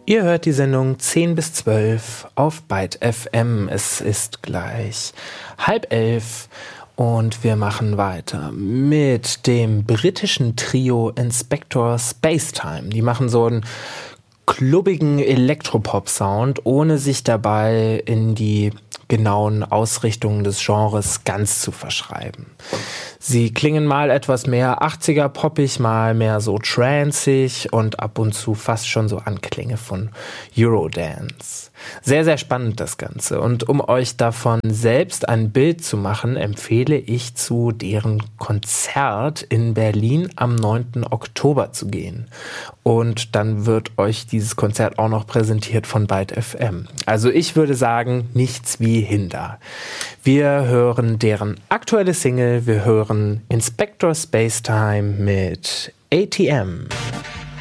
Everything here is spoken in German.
Ihr hört die Sendung 10 bis 12 auf Byte FM. Es ist gleich 10:30 und wir machen weiter mit dem britischen Trio Inspector Spacetime. Die machen so einen klubbigen Elektropop-Sound, ohne sich dabei in die genauen Ausrichtungen des Genres ganz zu verschreiben. Sie klingen mal etwas mehr 80er-poppig, mal mehr so trancig und ab und zu fast schon so Anklänge von Eurodance. Sehr, sehr spannend das Ganze. Und um euch davon selbst ein Bild zu machen, empfehle ich, zu deren Konzert in Berlin am 9. Oktober zu gehen. Und dann wird euch dieses Konzert auch noch präsentiert von Byte FM. Also ich würde sagen, nichts wie Hinder. Wir hören deren aktuelle Single, wir hören Inspector Spacetime mit ATM.